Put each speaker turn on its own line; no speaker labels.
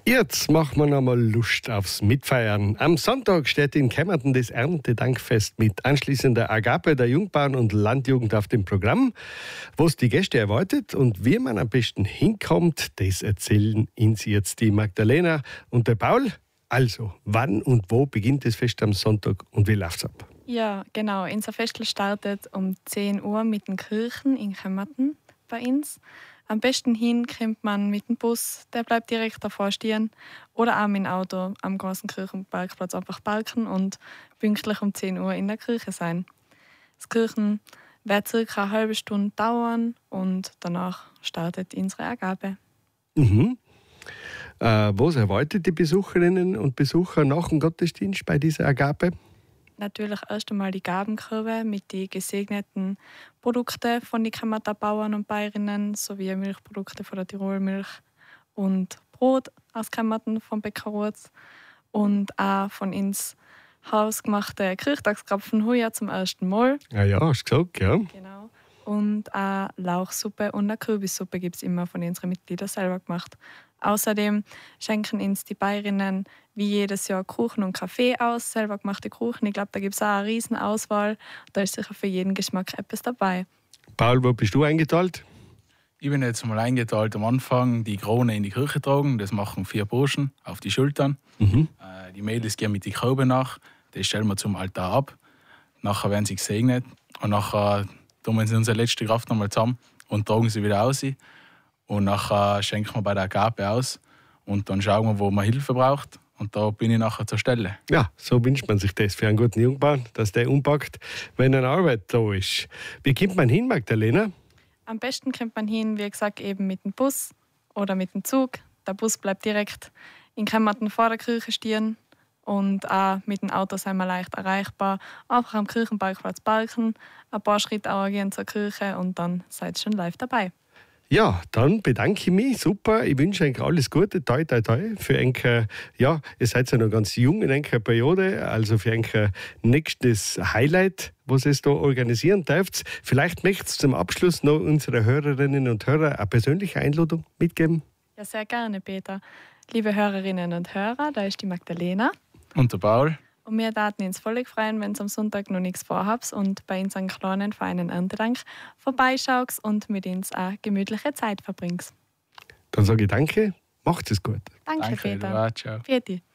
Jetzt machen wir noch mal Lust aufs Mitfeiern. Am Sonntag steht in Kemmerten das Erntedankfest mit anschließender Agape der Jungbauern und Landjugend auf dem Programm. Was die Gäste erwartet und wie man am besten hinkommt, das erzählen Ihnen jetzt die Magdalena und der Paul. Also, wann und wo beginnt das Fest am Sonntag und wie läuft's ab?
Ja, genau. Unser Fest startet um 10 Uhr mit den Kirchen in Kemmerten bei uns. Am besten hin kommt man mit dem Bus, der bleibt direkt davor stehen. Oder auch mit dem Auto am großen Kirchenparkplatz einfach parken und pünktlich um 10 Uhr in der Kirche sein. Das Kirchen wird circa eine halbe Stunde dauern und danach startet unsere Agape.
Was erwartet die Besucherinnen und Besucher nach dem Gottesdienst bei dieser Agape?
Natürlich erst einmal die Gabenkörbe mit den gesegneten Produkten von den Kemmerter Bauern und Bäuerinnen sowie Milchprodukte von der Tirolmilch und Brot aus Kemmerten vom Bäcker Rutz und auch von uns hausgemachte Kirchtagskrapfen heuer zum ersten Mal.
Ja, hast du gesagt, ja.
Genau. Und auch Lauchsuppe und eine Kürbissuppe gibt es immer von unseren Mitgliedern selber gemacht. Außerdem schenken uns die Bäuerinnen wie jedes Jahr Kuchen und Kaffee aus, selber gemachte Kuchen. Ich glaube, da gibt es auch eine riesen Auswahl. Da ist sicher für jeden Geschmack etwas dabei.
Paul, wo bist du eingeteilt?
Ich bin jetzt mal eingeteilt am Anfang, die Krone in die Kirche tragen. Das machen 4 Burschen auf die Schultern. Die Mädels gehen mit die Körbe nach. Das stellen wir zum Altar ab. Nachher werden sie gesegnet. Und nachher tun wir unsere letzte Kraft nochmal zusammen und tragen sie wieder aus. Und nachher schenken wir bei der Agape aus. Und dann schauen wir, wo man Hilfe braucht. Und da bin ich nachher zur Stelle.
Ja, so wünscht man sich das für einen guten Jungbauern, dass der umpackt, wenn eine Arbeit da ist. Wie kommt man hin, Magdalena?
Am besten kommt man hin, wie gesagt, eben mit dem Bus oder mit dem Zug. Der Bus bleibt direkt in Kemmerten vor der Kirche stehen. Und auch mit dem Auto sind wir leicht erreichbar. Einfach am Kirchenparkplatz parken, ein paar Schritte auch gehen zur Kirche und dann seid ihr schon live dabei.
Ja, dann bedanke ich mich. Super. Ich wünsche euch alles Gute. Toi, toi, toi. Für euch, ja, ihr seid ja noch ganz jung in einer Periode. Also für euch nächstes Highlight, was ihr da organisieren dürft. Vielleicht möchtet ihr zum Abschluss noch unsere Hörerinnen und Hörer eine persönliche Einladung mitgeben?
Ja, sehr gerne, Peter. Liebe Hörerinnen und Hörer, da ist die Magdalena.
Und der Paul.
Und wir würden uns völlig freuen, wenn ihr am Sonntag noch nichts vorhabt und bei uns einen kleinen feinen Erntedank vorbeischaut und mit uns eine gemütliche Zeit verbringt.
Dann sage ich danke, macht es gut.
Danke,
Danke,
Peter.
Eduard, ciao.
Vierte.